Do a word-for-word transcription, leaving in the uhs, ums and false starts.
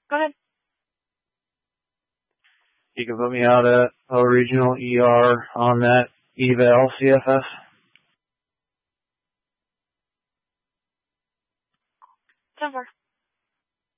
Go ahead. You can put me out at a regional E R on that eval C F S. ten four.